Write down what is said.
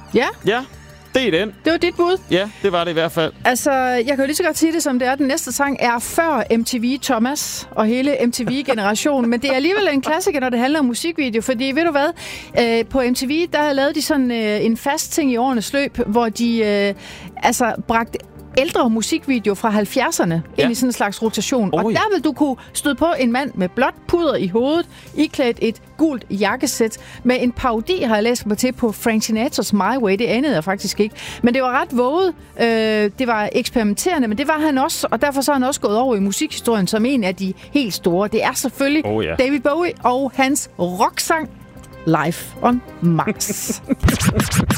Ja. Ja, det er den. Det var dit bud. Ja, det var det i hvert fald. Altså, jeg kan jo lige så godt sige det, som det er. Den næste sang er før MTV Thomas og hele MTV-generationen. Men det er alligevel en klassiker, når det handler om musikvideo. Fordi, ved du hvad? På MTV, der lavede de sådan en fast ting i årenes løb, hvor de bragte ældre musikvideo fra 70'erne ind i sådan en slags rotation. Og der vil du kunne støde på en mand med blåt puder i hovedet, iklædt et gult jakkesæt, med en parodi, har jeg læst mig til, på Frank Sinatras My Way. Det anede jeg faktisk ikke. Men det var ret våget. Det var eksperimenterende, men det var han også. Og derfor så er han også gået over i musikhistorien som en af de helt store. Det er selvfølgelig David Bowie og hans rocksang Life on Mars.